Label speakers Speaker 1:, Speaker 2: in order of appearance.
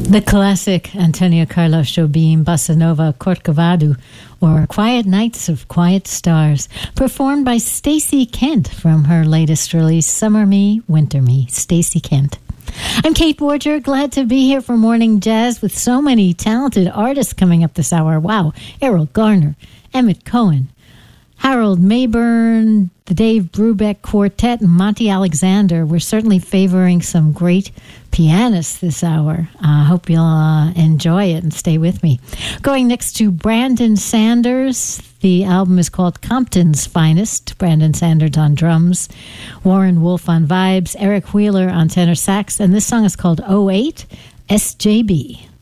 Speaker 1: The classic Antonio Carlos Jobim Bossa Nova Corcovado, or Quiet Nights of Quiet Stars, performed by Stacey Kent from her latest release, Summer Me, Winter Me. Stacey Kent. I'm Kate Borger, glad to be here for Morning Jazz with so many talented artists coming up this hour. Wow, Errol Garner, Emmett Cohen, Harold Mayburn, the Dave Brubeck Quartet, and Monty Alexander. We're certainly favoring some great pianists this hour. I hope you'll enjoy it and stay with me. Going next to Brandon Sanders. The album is called Compton's Finest. Brandon Sanders on drums, Warren Wolf on vibes, Eric Wheeler on tenor sax, and this song is called 08 SJB.